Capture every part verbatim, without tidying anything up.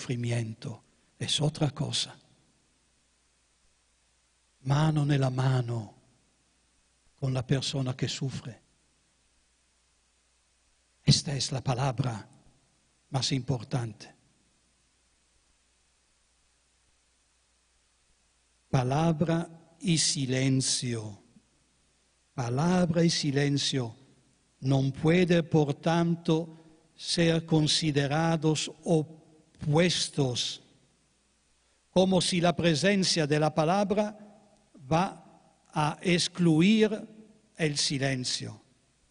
sufrimiento, es otra cosa. Mano nella mano con la persona que sufre. Esta es la palabra más importante. Palabra y silencio. Palabra y silencio non puede, por tanto, ser considerados opuestos, como si la presencia de la palabra va a excluir el silencio.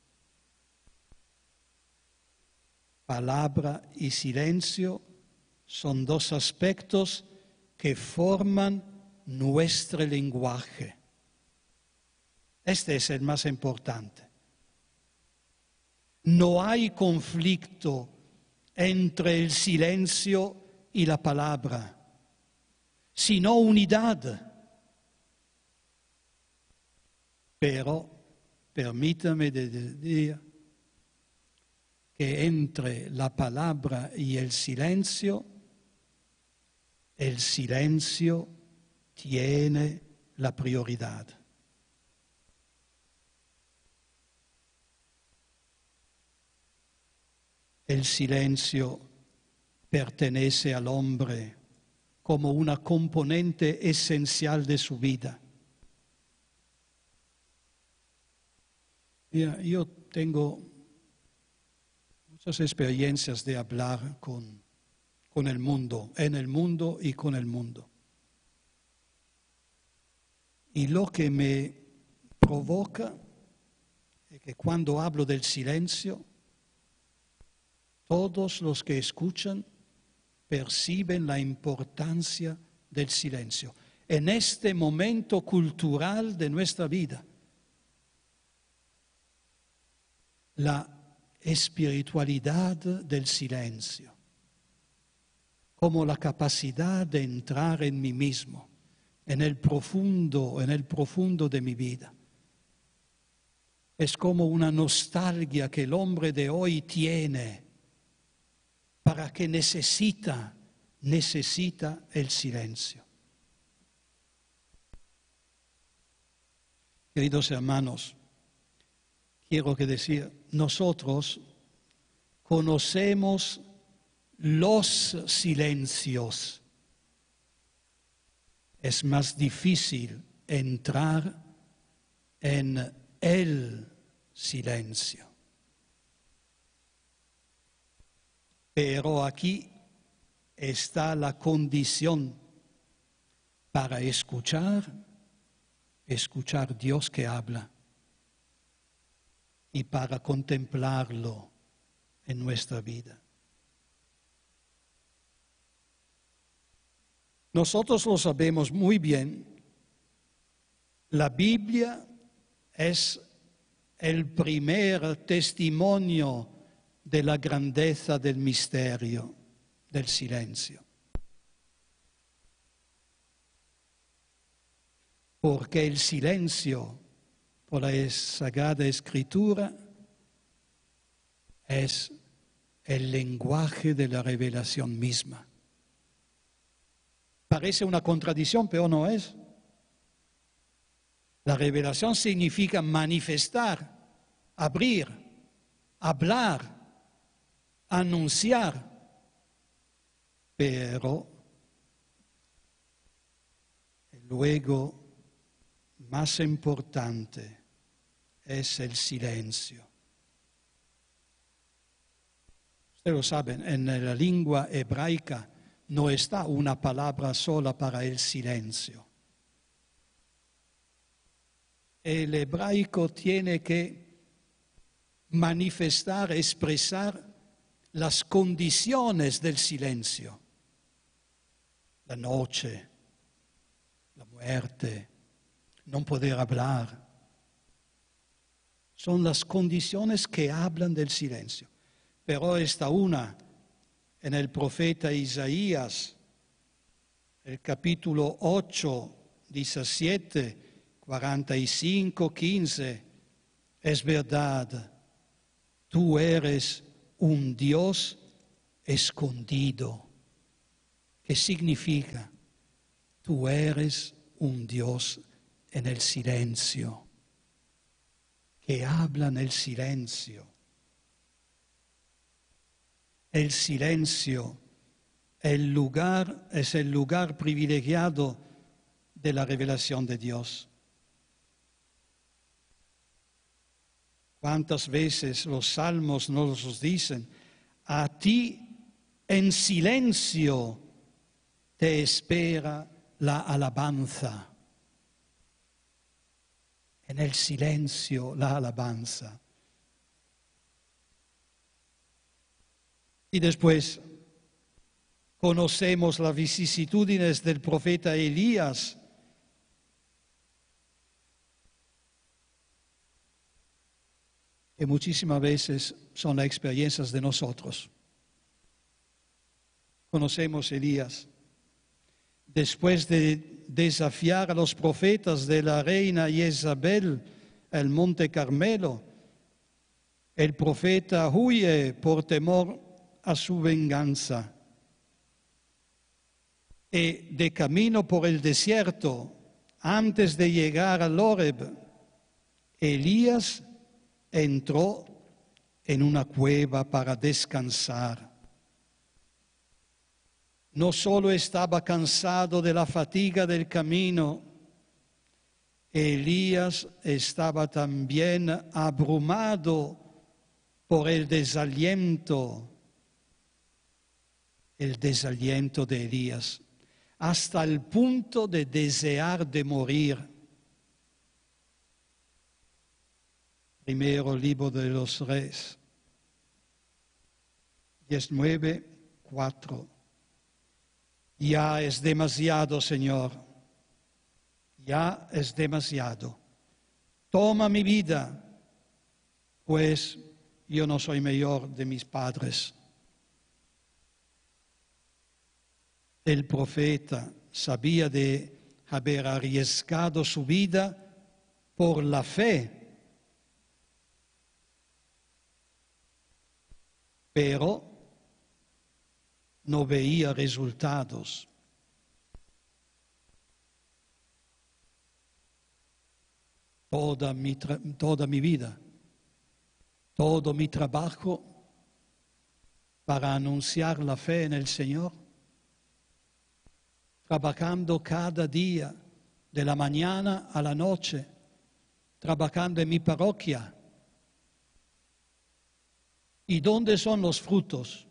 Palabra y silencio son dos aspectos que forman nuestro lenguaje. Este es el más importante. No hay conflicto entre el silencio y la palabra, sino unidad. Pero, permítame decir que entre la palabra y el silencio, el silencio tiene la prioridad. El silencio pertenece al hombre como una componente esencial de su vida. Mira, yo tengo muchas experiencias de hablar con, con el mundo, en el mundo y con el mundo. Y lo que me provoca es que cuando hablo del silencio, todos los que escuchan perciben la importancia del silencio en este momento cultural de nuestra vida. La espiritualidad del silencio, como la capacidad de entrar en mí mismo, en el profundo, en el profundo de mi vida. Es como una nostalgia que el hombre de hoy tiene para que necesita, necesita el silencio. Queridos hermanos, quiero que decir, nosotros conocemos los silencios. Es más difícil entrar en el silencio. Pero aquí está la condición para escuchar, escuchar Dios que habla y para contemplarlo en nuestra vida. Nosotros lo sabemos muy bien, la Biblia es el primer testimonio de la grandeza del misterio del silencio. Porque el silencio, por la Sagrada Escritura, es el lenguaje de la revelación misma. Parece una contradicción, pero no es. La revelación significa manifestar, abrir, hablar, anunciar, pero luego más importante es el silencio. Ustedes lo saben, en la lengua hebraica no está una palabra sola para el silencio. El hebraico tiene que manifestar, expresar las condiciones del silencio. La noche, la muerte, no poder hablar. Son las condiciones que hablan del silencio. Pero está una en el profeta Isaías, el capítulo ocho, diecisiete, cuarenta y cinco, quince. Es verdad, tú eres un Dios escondido, que significa, tú eres un Dios en el silencio, que habla en el silencio. El silencio el lugar, es el lugar privilegiado de la revelación de Dios. ¿Cuántas veces los salmos nos dicen, a ti en silencio te espera la alabanza? En el silencio la alabanza. Y después conocemos las vicisitudes del profeta Elías. Que muchísimas veces son las experiencias de nosotros. Conocemos a Elías. Después de desafiar a los profetas de la reina Jezabel, el monte Carmelo, el profeta huye por temor a su venganza. Y de camino por el desierto, antes de llegar al Horeb, Elías entró en una cueva para descansar. No solo estaba cansado de la fatiga del camino, Elías estaba también abrumado por el desaliento, el desaliento de Elías, hasta el punto de desear de morir. Primero libro de los Reyes, diecinueve, cuatro. Ya es demasiado, Señor, ya es demasiado. Toma mi vida, pues yo no soy mayor de mis padres. El profeta sabía de haber arriesgado su vida por la fe, pero no veía resultados. Toda mi, toda mi vida, todo mi trabajo para anunciar la fe en el Señor, trabajando cada día, de la mañana a la noche, trabajando en mi parroquia. ¿Y dónde son los frutos?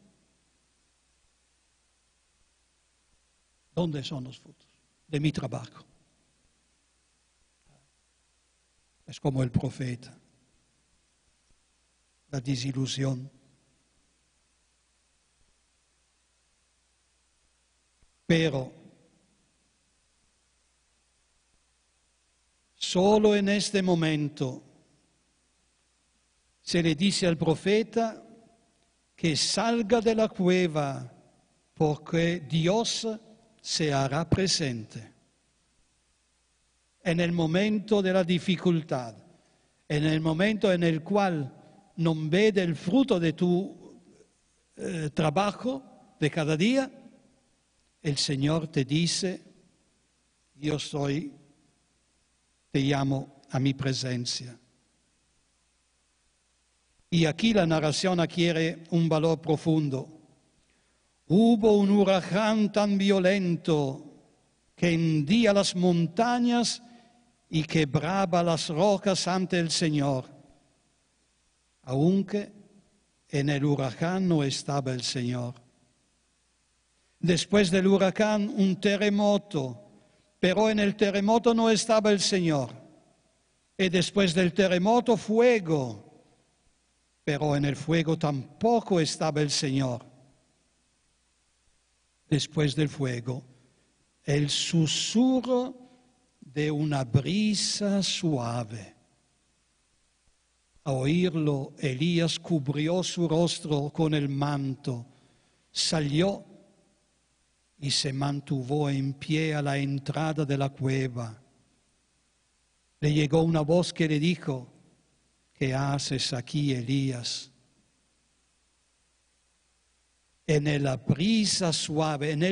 ¿Dónde son los frutos de mi trabajo? Es como el profeta, la desilusión. Pero solo en este momento se le dice al profeta que salga de la cueva porque Dios se hará presente. En el momento de la dificultad, en el momento en el cual no vede el fruto de tu eh, trabajo de cada día, el Señor te dice, yo soy, te llamo a mi presencia. Y aquí la narración adquiere un valor profundo. Hubo un huracán tan violento que hendía las montañas y quebraba las rocas ante el Señor, aunque en el huracán no estaba el Señor. Después del huracán un terremoto, pero en el terremoto no estaba el Señor. Y después del terremoto fuego, pero en el fuego tampoco estaba el Señor. Después del fuego, el susurro de una brisa suave. A oírlo, Elías cubrió su rostro con el manto, salió y se mantuvo en pie a la entrada de la cueva. Le llegó una voz que le dijo, ¿qué haces aquí, Elías? En la brisa suave, en el